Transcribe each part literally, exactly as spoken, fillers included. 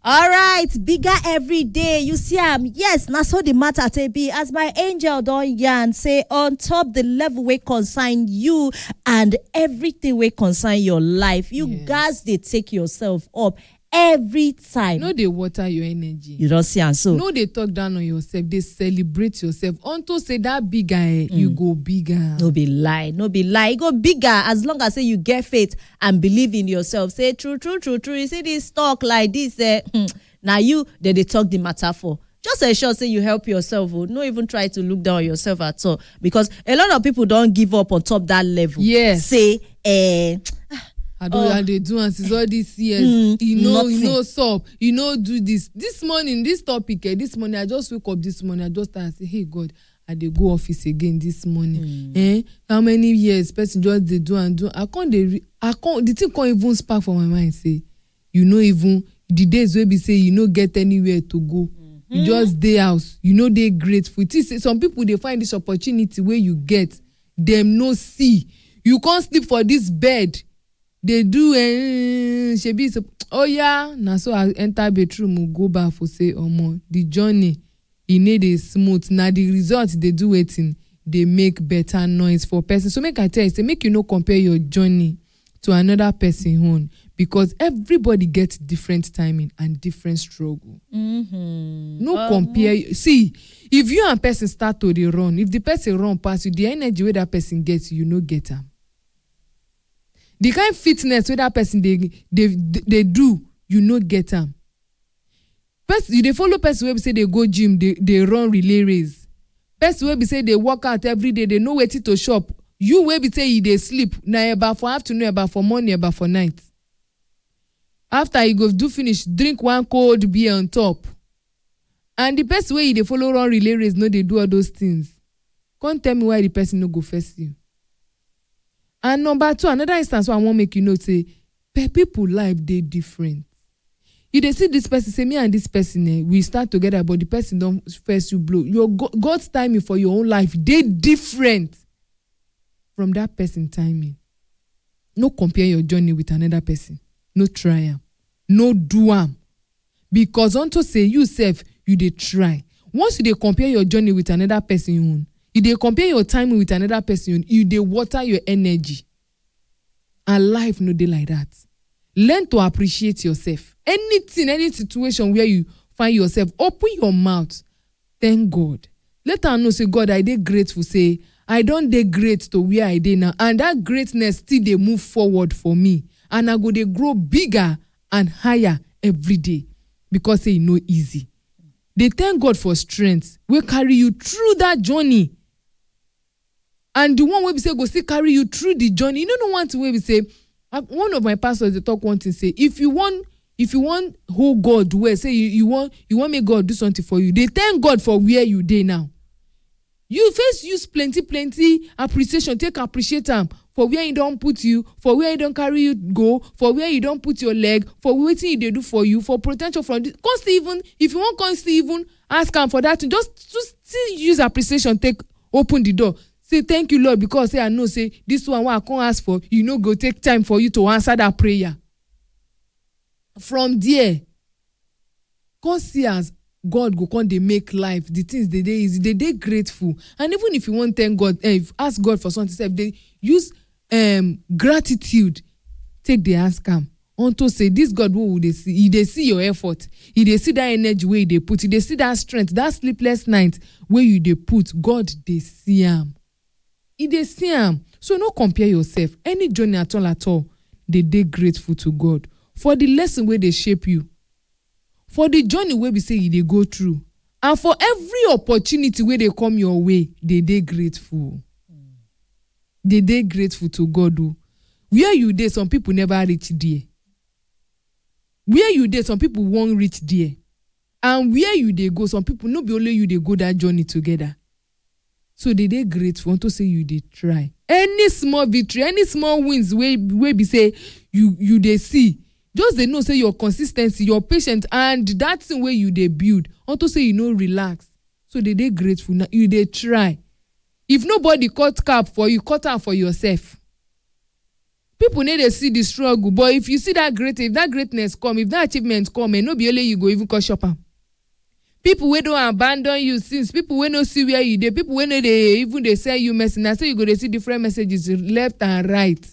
All right, bigger every day. You see, um, yes, na so the matter to be. As my angel don yarn say, on top the level we consign you and everything we consign your life, you yes. guys they take yourself up every time. No, they water your energy. You don't see, and so no, they talk down on yourself. They celebrate yourself. Unto say that bigger, mm. you go bigger. No be lie, no be lie. You go bigger as long as say you get faith and believe in yourself. Say true, true, true, true. You see this talk like this, eh? Now you they they talk the matter for. Just ensure say you help yourself. Oh. No, even try to look down on yourself at all, because a lot of people don't give up on top that level. Yes. Say, eh. I don't know how they do and since all these years, Mm, you know, nothing. you know, stop, you know, do this. This morning, this topic, eh, this morning, I just wake up this morning, I just start and say, hey, God, I dey go office again this morning. Mm. Eh? How many years person just they do and do? I can't, they, re- I can't, the thing can't even spark for my mind, say, you know, even the days where we say, you know, get anywhere to go. Mm-hmm. You just day house, you know, they grateful. It is, some people, they find this opportunity where you get, them no see. You can't sleep for this bed. They do eh shebi so oh yeah na so I enter bedroom go back for say omo the journey e need a smooth na the result they do waiting they make better noise for person. So make I tell you say make you no compare your journey to another person own, because everybody gets different timing and different struggle. Mm-hmm. No um, compare. See, if you and person start to dey run, if the person run pass you, the energy where that person gets you no get am. The kind of fitness where that person they they they do, you no get them. Person you they follow person where we say they go gym, they they run relay race. Person where we say they work out every day, they know where to shop. You where we say you they sleep, na about for afternoon, about for morning, about for night. After you go do finish, drink one cold beer on top. And the person where you they follow run relay race, no they do all those things. Can't tell me why the person no go first you. And number two, another instance where I want make you know, say, people life they different. You they see this person, say me and this person, eh, we start together, but the person don't first you blow. Your God, God's timing for your own life, they different from that person timing. No compare your journey with another person. No try am. No do am. Because unto say you self, you they try. Once you they compare your journey with another person, you own. You dey compare your time with another person, you dey water your energy. And life no dey like that. Learn to appreciate yourself. Anything, any situation where you find yourself, open your mouth. Thank God. Let her know, say, God, I dey grateful. Say, I don't dey great to where I dey now. And that greatness still dey move forward for me. And I go dey grow bigger and higher every day. Because say, e no easy. They thank God for strength. We carry you through that journey. And the one where we say go still carry you through the journey. You know, no one to where we say, one of my pastors they talk one thing, say, if you want, if you want who God where say you, you want you want make God do something for you, they thank God for where you dey now. You first use plenty, plenty appreciation, take appreciate them for where you don't put you, for where you don't carry you go, for where you don't put your leg, for what they do for you, for protection from this. Constantly even, if you want constantly even ask them for that, just, just still use appreciation, take open the door. Say thank you, Lord, because say I know say this one what I can't ask for, you know, go take time for you to answer that prayer. From there, come see as God go come they make life, the things they dey easy, they dey grateful. And even if you want thank God, eh, if ask God for something, if they use um gratitude, take the ask him. Unto say this God who will they see, he they see your effort, he they see that energy where they put, he they see that strength, that sleepless night where you they put, God they see him. He dey see am. So no compare yourself. Any journey at all at all, they dey grateful to God for the lesson where they shape you, for the journey where we say you they go through, and for every opportunity where they come your way, they dey grateful. Mm. They dey grateful to God. Oh. Where you dey, some people never reach there. Where you dey, some people won't reach there. And where you dey go, some people no be only you they go that journey together. So they dey grateful to say you dey try. Any small victory, any small wins where where be say you you dey see, just they know say your consistency, your patience, and that thing where you dey build. Unto say you know relax. So they dey grateful. Now you dey try. If nobody cut cap for you, cut out for yourself. people need to see the struggle, but if you see that great, if that greatness come, if that achievement come, and no be only you go even call shop am. People wey don't abandon you since, people wey no see where you dey, people wey no dey even dey send you message, na so you go dey see different messages left and right.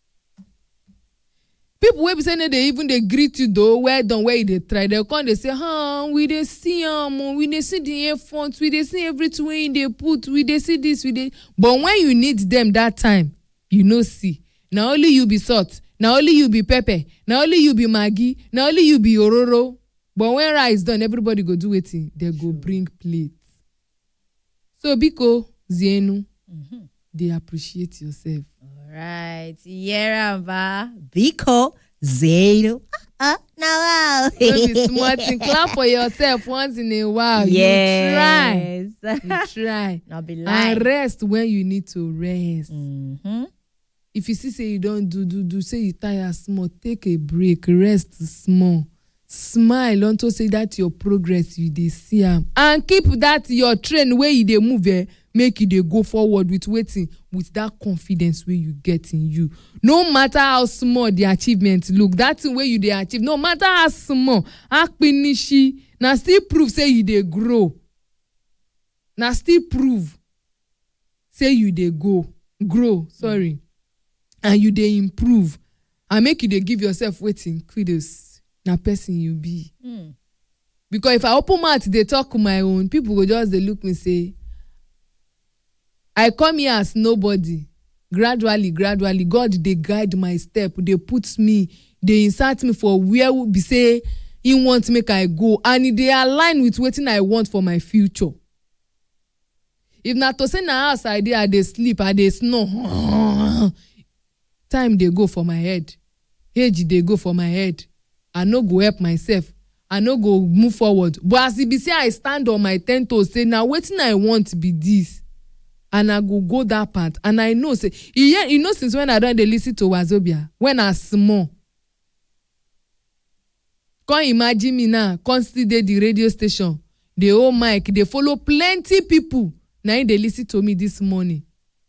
People wey be say no dey even dey greet you though, well done, where you dey try, they come dey say, huh, we dey see am, um, we dey see the effort, we dey see everything wey you dey put, we dey see this, we dey. But when you need them that time, you no see. Na only you be salt, na only you be pepper, na only you be maggi, na only you be ororo. But when rice done, everybody go do wetin, they go bring plates. So biko zienu, mm-hmm. They appreciate yourself. All right, Yeramba, biko zienu. Uh, now, no be smart and clap for yourself once in a while. Yes. You try. You try. Not be lying. And rest when you need to rest. Mm-hmm. If you see say you don't do, do, do, say you tire small, take a break, rest small. Smile unto say that your progress you dey see am. And keep that your train where you dey move, eh, make you dey go forward with waiting, with that confidence where you get in you. No matter how small the achievement look, that thing where you dey achieve, no matter how small, how finishi, na still prove say you dey grow. Na still prove say you dey go, grow, sorry. Mm. And you dey improve. And make you dey give yourself waiting, kudos. Na person you be. Mm. Because if I open mouth, they talk my own, people go just they look me say, I come here as nobody. Gradually, gradually, God they guide my step. They put me, they insert me for where we be say He wants make I go, and they align with what I want for my future. If not to say na house I dey, I dey sleep, I dey snore. Time they go for my head, age they go for my head. I no go help myself. I no go move forward. But as e be say I stand on my ten toes, say now wetin I want be this, and I go go that part. And I know say you, you know since when I don dey listen to Wazobia, when I small. Come imagine me now, come still dey the radio station, the whole mic, they follow plenty people. Now they listen to me this morning.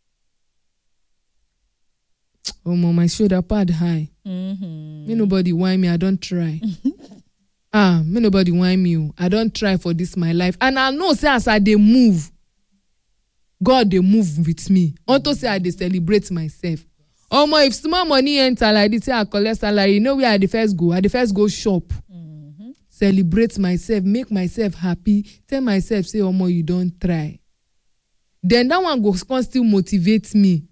Oh, mom, my shoulder pad high. Mm-hmm. Me nobody whine me, I don't try. ah, me nobody whine me, I don't try for this my life. And I know say as I dey move, God they move with me. Unto say I dey celebrate myself. Oh my, if small money enter like this, say I collect salary, you know where I the first go? I the first go shop. Mm-hmm. Celebrate myself, make myself happy, tell myself, say, oh my, you don't try. Then that one go still motivate me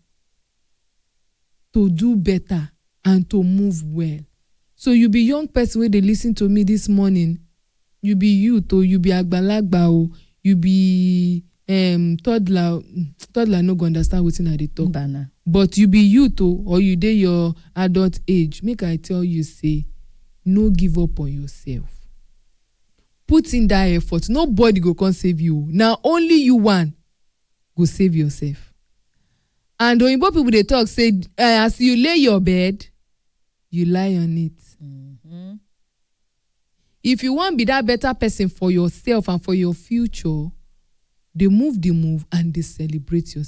to do better and to move well. So you be young person where they listen to me this morning, you be youth or you be agbalagba or you be um toddler, toddler no go understand wetin I dey talk. Bana. But you be youth or you dey your adult age, make I tell you say, no give up on yourself. Put in that effort. Nobody go come save you. Now only you one go save yourself. And Oyinbo people they talk say, uh, as you lay your bed, you lie on it. Mm-hmm. If you want to be that better person for yourself and for your future, they move the move and they celebrate yourself.